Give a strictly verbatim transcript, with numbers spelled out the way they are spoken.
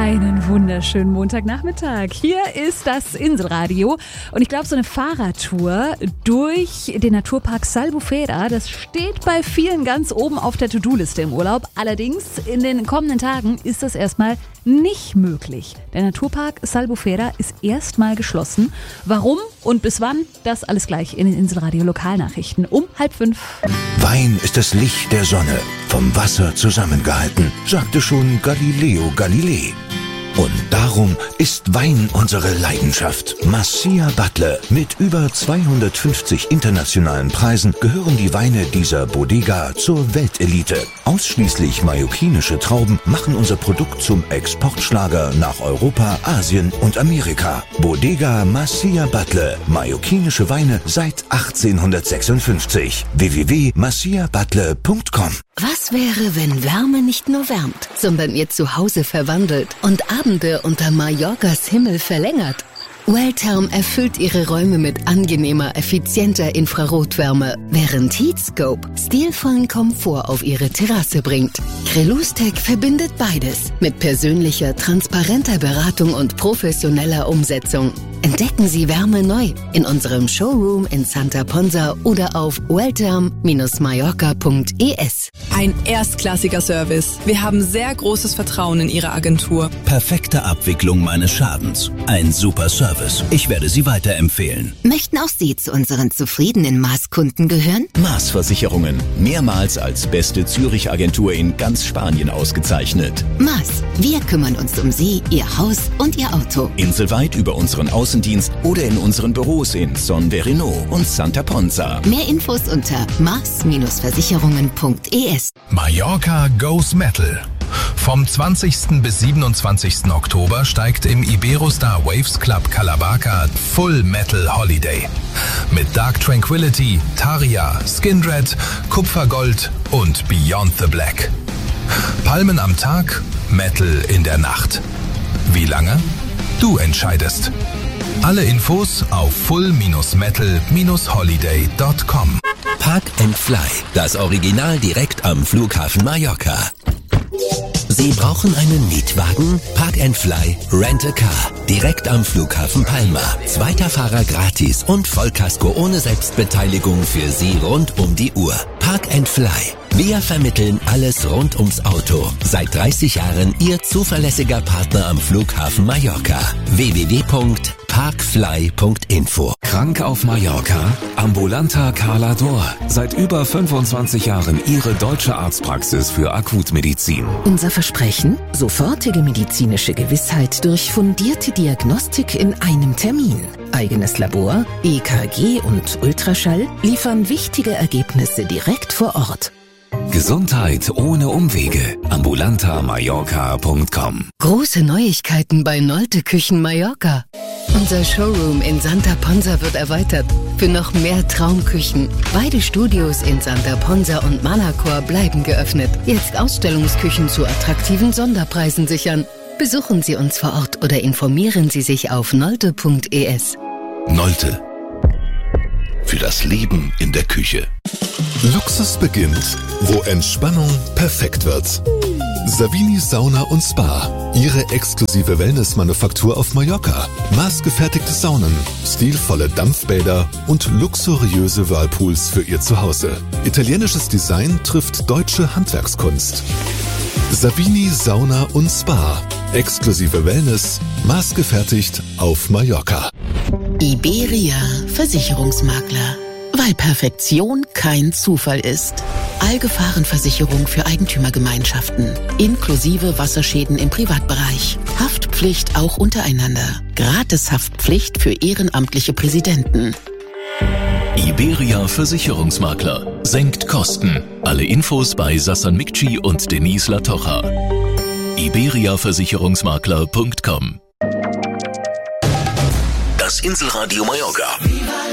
Einen wunderschönen Montagnachmittag. Hier ist das Inselradio und ich glaube, so eine Fahrradtour durch den Naturpark Albufera, das steht bei vielen ganz oben auf der To-Do-Liste im Urlaub. Allerdings in den kommenden Tagen ist das erstmal nicht möglich. Der Naturpark Albufera ist erstmal geschlossen. Warum und bis wann? Das alles gleich in den Inselradio Lokalnachrichten um halb fünf. Wein ist das Licht der Sonne, vom Wasser zusammengehalten, sagte schon Galileo Galilei. Und darum ist Wein unsere Leidenschaft. Masia Butler. Mit über zweihundertfünfzig internationalen Preisen gehören die Weine dieser Bodega zur Weltelite. Ausschließlich mallorquinische Trauben machen unser Produkt zum Exportschlager nach Europa, Asien und Amerika. Bodega Masia Butler. Mallorquinische Weine seit achtzehnhundertsechsundfünfzig. w w w punkt masia butler punkt com. Was wäre, wenn Wärme nicht nur wärmt, sondern ihr Zuhause verwandelt und Abende unter Mallorcas Himmel verlängert? Welltherm erfüllt ihre Räume mit angenehmer, effizienter Infrarotwärme, während Heatscope stilvollen Komfort auf ihre Terrasse bringt. Crelustec verbindet beides mit persönlicher, transparenter Beratung und professioneller Umsetzung. Entdecken Sie Wärme neu in unserem Showroom in Santa Ponsa oder auf welltherm Bindestrich mallorca punkt e s. Ein erstklassiger Service. Wir haben sehr großes Vertrauen in Ihre Agentur. Perfekte Abwicklung meines Schadens. Ein super Service. Ich werde Sie weiterempfehlen. Möchten auch Sie zu unseren zufriedenen Maß-Kunden gehören? Maß Versicherungen. Mehrmals als beste Zürich-Agentur in ganz Spanien ausgezeichnet. Maß. Wir kümmern uns um Sie, Ihr Haus und Ihr Auto. Inselweit über unseren Außendienst oder in unseren Büros in Son Verino und Santa Ponsa. Mehr Infos unter maß Versicherungen punkt e s. Mallorca Goes Metal. Vom zwanzigsten bis siebenundzwanzigsten Oktober steigt im Iberostar Waves Club Calabaca Full Metal Holiday. Mit Dark Tranquility, Taria, Skindred, Kupfergold und Beyond the Black. Palmen am Tag, Metal in der Nacht. Wie lange? Du entscheidest. Alle Infos auf full metal holiday punkt com. Park and Fly, das Original direkt am Flughafen Mallorca. Sie brauchen einen Mietwagen? Park and Fly Rent a Car. Direkt am Flughafen Palma. Zweiter Fahrer gratis und Vollkasko ohne Selbstbeteiligung für Sie rund um die Uhr. Park and Fly. Wir vermitteln alles rund ums Auto. Seit dreißig Jahren Ihr zuverlässiger Partner am Flughafen Mallorca. w w w punkt parkfly punkt info. Krank auf Mallorca? Ambulanta Carla D'Or. Seit über fünfundzwanzig Jahren Ihre deutsche Arztpraxis für Akutmedizin. Unser Versprechen? Sofortige medizinische Gewissheit durch fundierte Diagnostik in einem Termin. Eigenes Labor, E K G und Ultraschall liefern wichtige Ergebnisse direkt vor Ort. Gesundheit ohne Umwege. ambulanta mallorca punkt com. Große Neuigkeiten bei Nolte Küchen Mallorca. Unser Showroom in Santa Ponsa wird erweitert für noch mehr Traumküchen. Beide Studios in Santa Ponsa und Manacor bleiben geöffnet. Jetzt Ausstellungsküchen zu attraktiven Sonderpreisen sichern. Besuchen Sie uns vor Ort oder informieren Sie sich auf nolte punkt e s. Nolte. Für das Leben in der Küche. Luxus beginnt, wo Entspannung perfekt wird. Savini Sauna und Spa. Ihre exklusive Wellness-Manufaktur auf Mallorca. Maßgefertigte Saunen, stilvolle Dampfbäder und luxuriöse Whirlpools für Ihr Zuhause. Italienisches Design trifft deutsche Handwerkskunst. Savini Sauna und Spa. Exklusive Wellness, maßgefertigt auf Mallorca. Iberia Versicherungsmakler. Weil Perfektion kein Zufall ist. Allgefahrenversicherung für Eigentümergemeinschaften. Inklusive Wasserschäden im Privatbereich. Haftpflicht auch untereinander. Gratis-Haftpflicht für ehrenamtliche Präsidenten. Iberia Versicherungsmakler. Senkt Kosten. Alle Infos bei Sassan Mikci und Denise Latocha. iberia versicherungsmakler punkt com. Das Inselradio Mallorca.